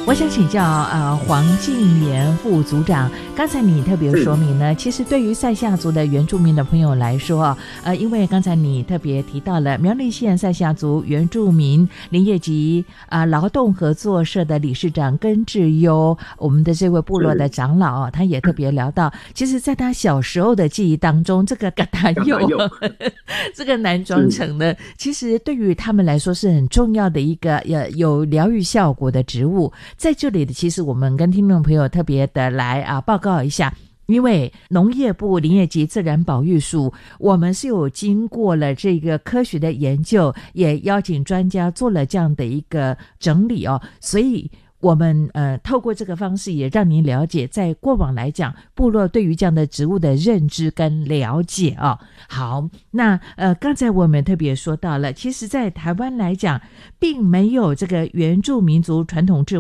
我想请教黄敬言副组长，刚才你特别说明呢，其实对于赛夏族的原住民的朋友来说，因为刚才你特别提到了苗栗县赛夏族原住民林业及劳动合作社的理事长根志优，我们的这位部落的长老他也特别聊到，其实在他小时候的记忆当中，这个嘎达柚这个南庄橙呢，其实对于他们来说是很重要的一个有疗愈效果的植物。在这里的其实我们跟听众朋友特别的来报告一下，因为农业部林业及自然保育署，我们是有经过了这个科学的研究，也邀请专家做了这样的一个整理所以我们透过这个方式也让您了解，在过往来讲部落对于这样的植物的认知跟了解好，那刚才我们特别说到了，其实在台湾来讲并没有这个原住民族传统智